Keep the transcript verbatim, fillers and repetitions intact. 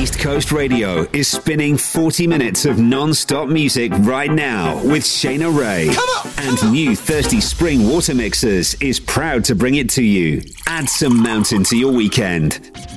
East Coast Radio is spinning forty minutes of non-stop music right now with Shayna Ray. Come on, come and on. new Thirsty Spring Water Mixers is proud to bring it to you. Add some mountain to your weekend.